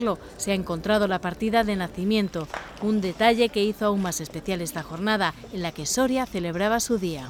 Se ha encontrado la partida de nacimiento, un detalle que hizo aún más especial esta jornada, en la que Soria celebraba su día.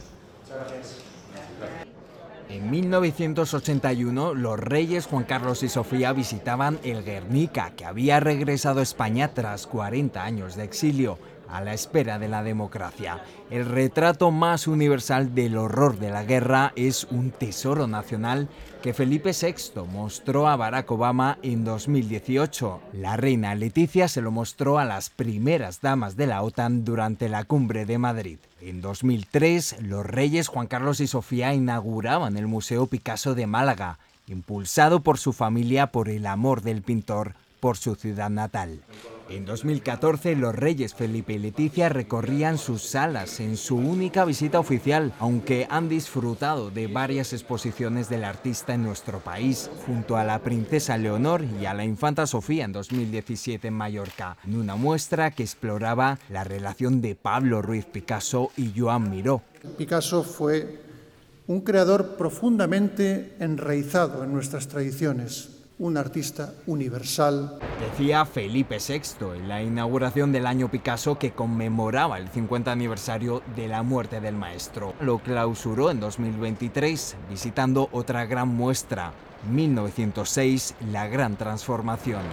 En 1981, los reyes Juan Carlos y Sofía visitaban el Guernica, que había regresado a España tras 40 años de exilio, a la espera de la democracia. El retrato más universal del horror de la guerra es un tesoro nacional que Felipe VI mostró a Barack Obama en 2018. La reina Leticia se lo mostró a las primeras damas de la OTAN durante la cumbre de Madrid. En 2003, los reyes Juan Carlos y Sofía inauguraban el Museo Picasso de Málaga, impulsado por su familia por el amor del pintor por su ciudad natal. En 2014, los reyes Felipe y Leticia recorrían sus salas en su única visita oficial, aunque han disfrutado de varias exposiciones del artista en nuestro país, junto a la princesa Leonor y a la infanta Sofía en 2017 en Mallorca, en una muestra que exploraba la relación de Pablo Ruiz Picasso y Joan Miró. Picasso fue un creador profundamente enraizado en nuestras tradiciones, un artista universal. Decía Felipe VI en la inauguración del Año Picasso, que conmemoraba el 50 aniversario de la muerte del maestro. Lo clausuró en 2023 visitando otra gran muestra, 1906, La Gran Transformación.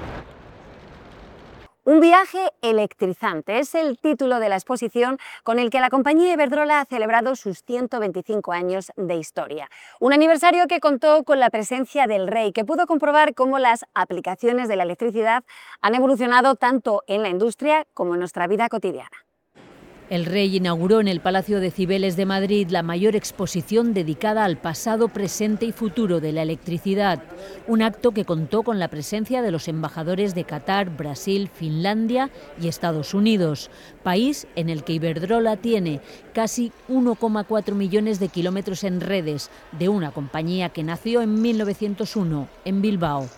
Un viaje electrizante es el título de la exposición con el que la compañía Iberdrola ha celebrado sus 125 años de historia. Un aniversario que contó con la presencia del rey, que pudo comprobar cómo las aplicaciones de la electricidad han evolucionado tanto en la industria como en nuestra vida cotidiana. El rey inauguró en el Palacio de Cibeles de Madrid la mayor exposición dedicada al pasado, presente y futuro de la electricidad. Un acto que contó con la presencia de los embajadores de Qatar, Brasil, Finlandia y Estados Unidos, país en el que Iberdrola tiene casi 1,4 millones de kilómetros en redes, de una compañía que nació en 1901 en Bilbao.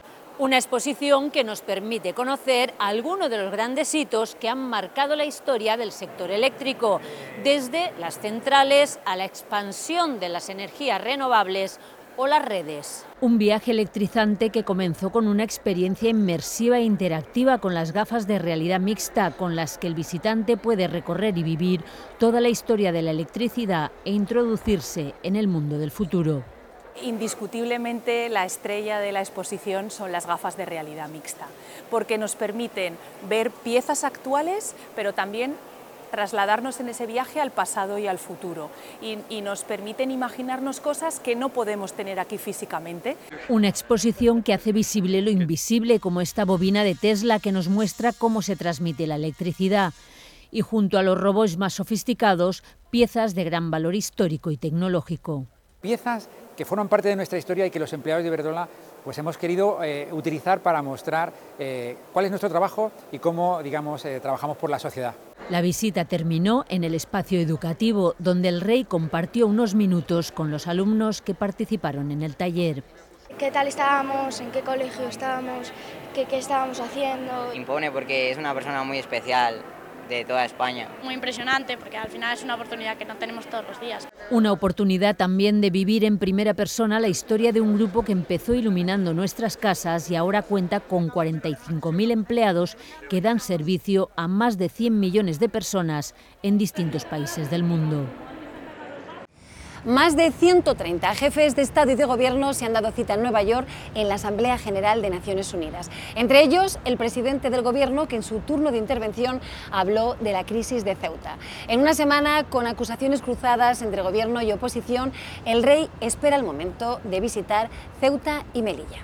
Una exposición que nos permite conocer algunos de los grandes hitos que han marcado la historia del sector eléctrico, desde las centrales a la expansión de las energías renovables o las redes. Un viaje electrizante que comenzó con una experiencia inmersiva e interactiva con las gafas de realidad mixta, con las que el visitante puede recorrer y vivir toda la historia de la electricidad e introducirse en el mundo del futuro. Indiscutiblemente la estrella de la exposición son las gafas de realidad mixta, porque nos permiten ver piezas actuales, pero también trasladarnos en ese viaje al pasado y al futuro, y nos permiten imaginarnos cosas que no podemos tener aquí físicamente. Una exposición que hace visible lo invisible, como esta bobina de Tesla que nos muestra cómo se transmite la electricidad, y junto a los robots más sofisticados, piezas de gran valor histórico y tecnológico. Piezas que forman parte de nuestra historia y que los empleados de Iberdrola pues hemos querido utilizar para mostrar cuál es nuestro trabajo y cómo, digamos, trabajamos por la sociedad. La visita terminó en el espacio educativo, donde el rey compartió unos minutos con los alumnos que participaron en el taller. ¿Qué tal estábamos? ¿En qué colegio estábamos? ¿Qué estábamos haciendo? Impone porque es una persona muy especial de toda España. Muy impresionante, porque al final es una oportunidad que no tenemos todos los días. Una oportunidad también de vivir en primera persona la historia de un grupo que empezó iluminando nuestras casas y ahora cuenta con 45.000 empleados que dan servicio a más de 100 millones de personas en distintos países del mundo. Más de 130 jefes de Estado y de Gobierno se han dado cita en Nueva York en la Asamblea General de Naciones Unidas. Entre ellos, el presidente del Gobierno, que en su turno de intervención habló de la crisis de Ceuta. En una semana con acusaciones cruzadas entre Gobierno y oposición, el rey espera el momento de visitar Ceuta y Melilla.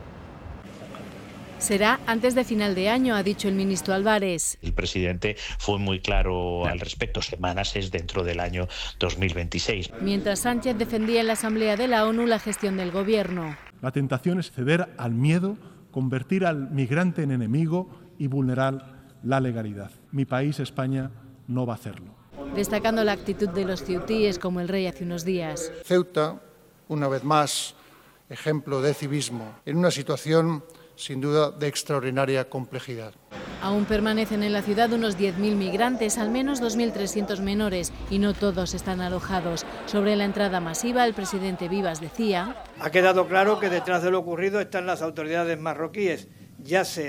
Será antes de final de año, ha dicho el ministro Álvarez. El presidente fue muy claro al respecto, semanas es dentro del año 2026. Mientras Sánchez defendía en la Asamblea de la ONU la gestión del Gobierno. La tentación es ceder al miedo, convertir al migrante en enemigo y vulnerar la legalidad. Mi país, España, no va a hacerlo. Destacando la actitud de los ceutíes, como el rey hace unos días. Ceuta, una vez más, ejemplo de civismo, en una situación sin duda de extraordinaria complejidad. Aún permanecen en la ciudad unos 10.000 migrantes, al menos 2.300 menores, y no todos están alojados. Sobre la entrada masiva, el presidente Vivas decía: ha quedado claro que detrás de lo ocurrido están las autoridades marroquíes ya sea